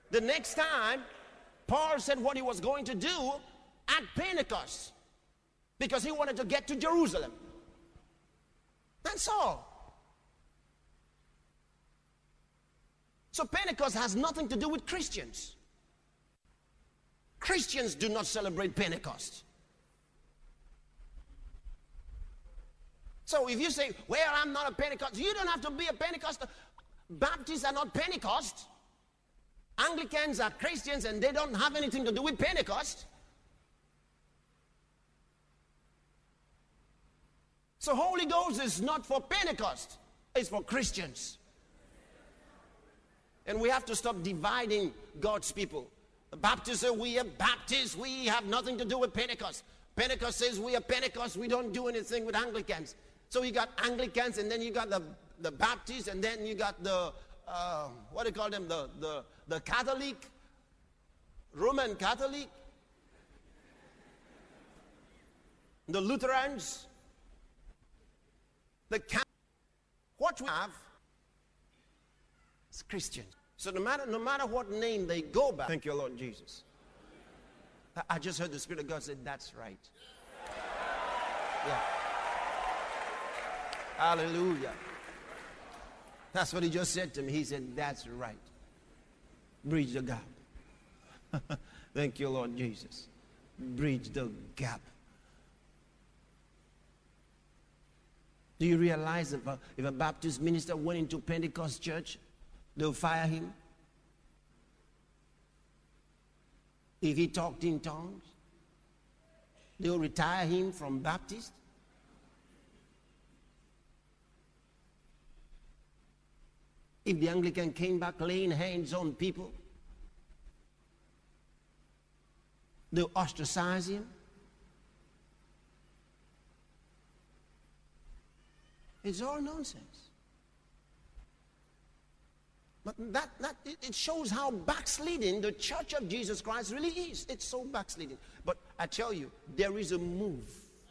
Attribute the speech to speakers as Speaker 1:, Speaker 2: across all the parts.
Speaker 1: The next time, Paul said what he was going to do at Pentecost, because he wanted to get to Jerusalem. That's all. So Pentecost has nothing to do with Christians. Christians do not celebrate Pentecost. So if you say, well, I'm not a Pentecost, you don't have to be a Pentecostal. Baptists are not Pentecost. Anglicans are Christians and they don't have anything to do with Pentecost. So Holy Ghost is not for Pentecost, it's for Christians. And we have to stop dividing God's people. The Baptists say we are Baptists, we have nothing to do with Pentecost. Pentecost says we are Pentecost, we don't do anything with Anglicans. So you got Anglicans, and then you got the Baptists, and then you got the what do you call them, the Catholic, Roman Catholic, the Lutherans, what we have is Christians. So no matter what name they go by, thank you, Lord Jesus. I just heard the Spirit of God say, that's right. Yeah. Hallelujah. That's what he just said to me. He said, that's right. Bridge the gap. Thank you, Lord Jesus. Bridge the gap. Do you realize if a Baptist minister went into Pentecost church, they'll fire him? If he talked in tongues, they'll retire him from Baptist? If the Anglican came back laying hands on people, they'll ostracize him? It's all nonsense. But it shows how backsliding the Church of Jesus Christ really is. It's so backsliding. But I tell you, there is a move.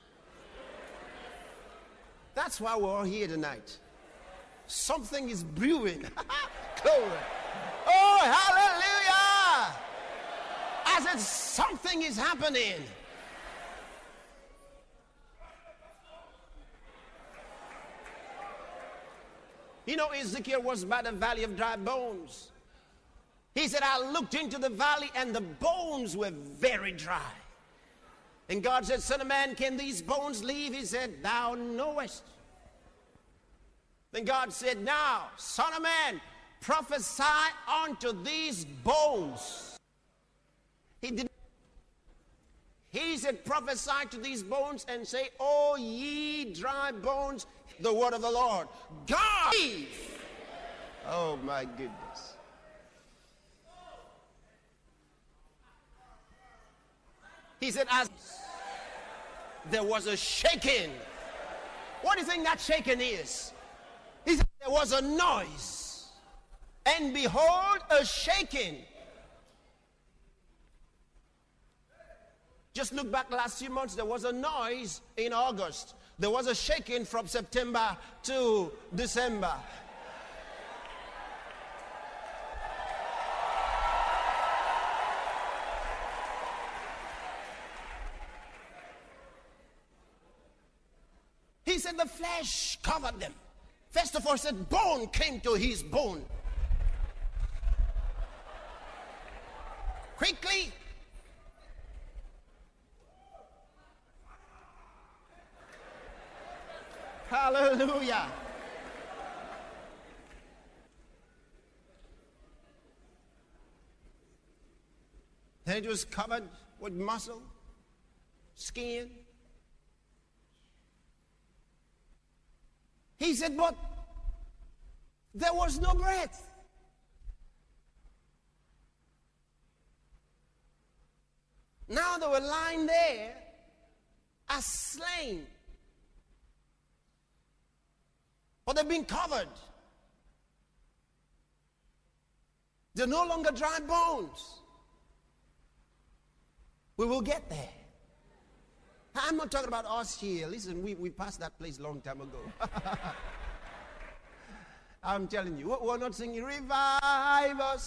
Speaker 1: That's why we're all here tonight. Something is brewing. Glory. Oh, hallelujah! I said something is happening. You know, Ezekiel was by the valley of dry bones. He said, I looked into the valley and the bones were very dry. And God said, Son of man, can these bones live? He said, thou knowest. Then God said, now, Son of man, prophesy unto these bones. He said, prophesy to these bones and say, O ye dry bones, the word of the Lord. God! Oh my goodness. He said, as there was a shaking. What do you think that shaking is? He said, there was a noise. And behold, a shaking. Just look back last few months, there was a noise in August. There was a shaking from September to December. He said the flesh covered them. First of all, he said bone came to his bone. Quickly. Hallelujah. Then it was covered with muscle, skin. He said, but there was no breath. Now they were lying there as slain. But they've been covered. They're no longer dry bones. We will get there. I'm not talking about us here. Listen, we passed that place a long time ago. I'm telling you, we're not singing, revive us.